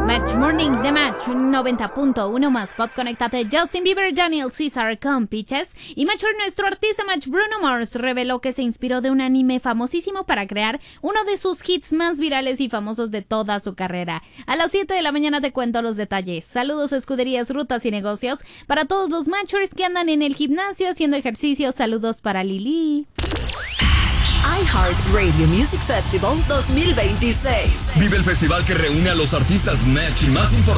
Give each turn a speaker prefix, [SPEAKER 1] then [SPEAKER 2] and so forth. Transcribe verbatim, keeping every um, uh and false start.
[SPEAKER 1] Match Morning de Match noventa punto uno más pop. Conéctate. Justin Bieber, Daniel Caesar con Peaches. Y Match, nuestro artista Match Bruno Mars reveló que se inspiró de un anime famosísimo para crear uno de sus hits más virales y famosos de toda su carrera. A las siete de la mañana te cuento los detalles. Saludos, escuderías, rutas y negocios para todos los Matchers que andan en el gimnasio haciendo ejercicio. Saludos para Lili.
[SPEAKER 2] iHeart Radio Music Festival dos mil veintiséis.
[SPEAKER 3] Vive el festival que reúne a los artistas Match más importantes